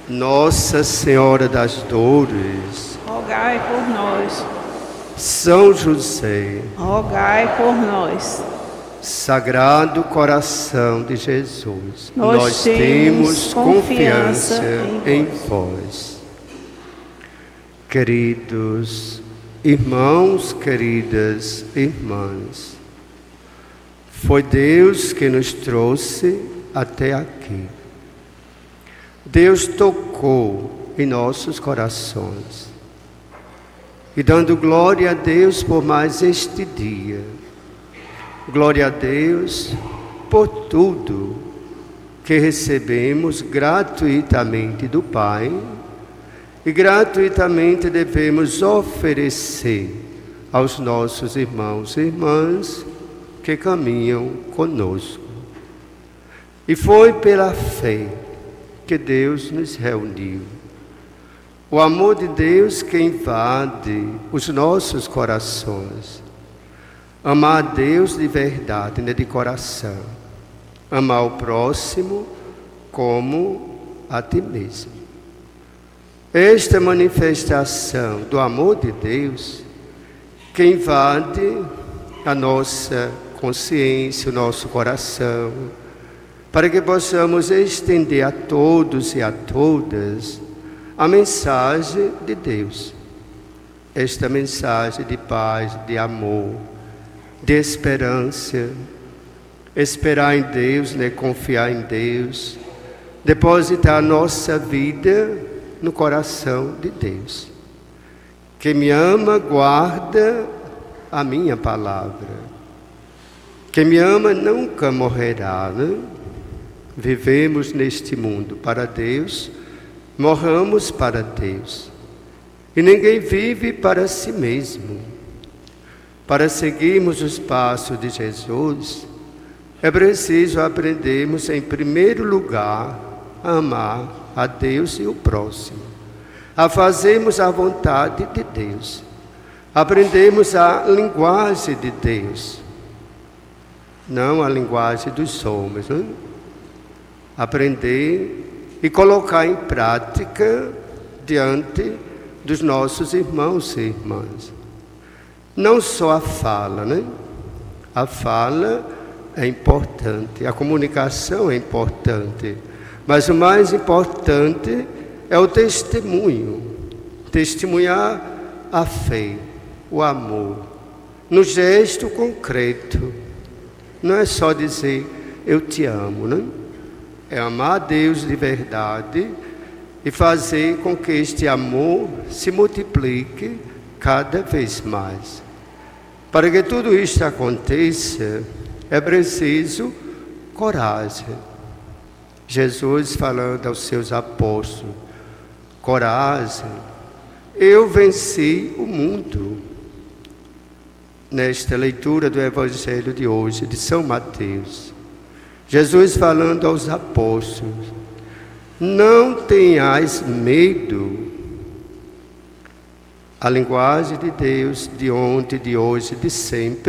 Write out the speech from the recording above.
Nossa Senhora das Dores, rogai por nós. São José, Rogai por nós. Sagrado Coração de Jesus, Nós temos confiança em vós. Queridos irmãos, queridas irmãs, foi Deus que nos trouxe até aqui. Deus tocou em nossos corações e dando glória a Deus por mais este dia. Glória a Deus por tudo que recebemos gratuitamente do Pai e gratuitamente devemos oferecer aos nossos irmãos e irmãs que caminham conosco. E foi pela fé que Deus nos reuniu. O amor de Deus que invade os nossos corações. Amar a Deus de verdade, né, de coração. Amar o próximo como a ti mesmo. Esta manifestação do amor de Deus que invade a nossa consciência, o nosso coração, para que possamos estender a todos e a todas a mensagem de Deus. Esta mensagem de paz, de amor, de esperança, esperar em Deus, né? Confiar em Deus, depositar a nossa vida no coração de Deus. Quem me ama, guarda a minha palavra. Quem me ama nunca morrerá, né? Vivemos neste mundo para Deus, morramos para Deus. E ninguém vive para si mesmo. Para seguirmos os passos de Jesus, é preciso aprendermos, em primeiro lugar, a amar a Deus e o próximo, a fazermos a vontade de Deus, aprendemos a linguagem de Deus, não a linguagem dos homens, né? Aprender e colocar em prática diante dos nossos irmãos e irmãs. Não só a fala, né? A fala é importante, a comunicação é importante, mas o mais importante é o testemunho. Testemunhar a fé, o amor, no gesto concreto. Não é só dizer eu te amo, né? É amar a Deus de verdade e fazer com que este amor se multiplique cada vez mais. Para que tudo isto aconteça, é preciso coragem. Jesus falando aos seus apóstolos, coragem, eu venci o mundo. Nesta leitura do Evangelho de hoje, de São Mateus, Jesus falando aos apóstolos, não tenhais medo. A linguagem de Deus de ontem, de hoje, de sempre,